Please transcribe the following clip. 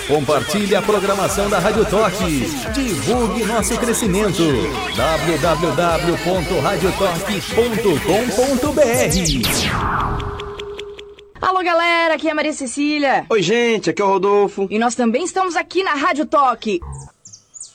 Compartilhe a programação da Rádio Toque. Divulgue nosso crescimento. www.radiotoque.com.br. Alô, galera, aqui é a Maria Cecília. Oi, gente, aqui é o Rodolfo. E nós também estamos aqui na Rádio Toque.